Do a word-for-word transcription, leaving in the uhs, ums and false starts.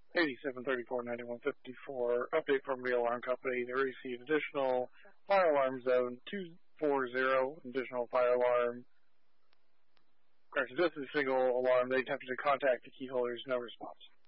eighty-seven thirty-four ninety-one fifty-four. Update from the alarm company. They received additional fire alarm zone two forty. Additional fire alarm. Correction, this is a single alarm. They attempted to contact the key holders. No response.